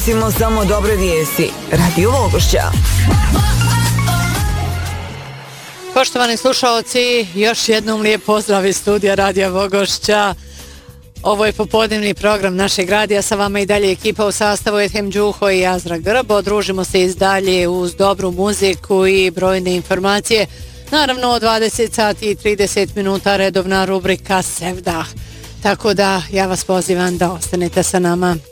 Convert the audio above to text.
Simo samo dobre vijesti. Radio Vogošća. Poštovani slušaoci, još jednom lijep pozdrav iz studija Radija Vogošća. Ovo je popodnevni program našeg radija, sa vama i dalje ekipa u sastavu Ethem Đuho i Azra Grbo. Družimo se iz dalje uz dobru muziku i brojne informacije. Naravno, od 20 sati i 30 minuta redovna rubrika Sevdah. Tako da ja vas pozivam da ostanete sa nama.